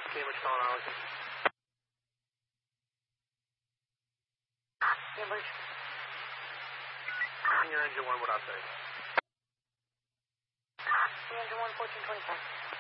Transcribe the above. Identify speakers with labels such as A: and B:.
A: Cambridge calling Arlington.
B: Cambridge.
A: Your engine 1, what outside?
B: The engine 1, 1425.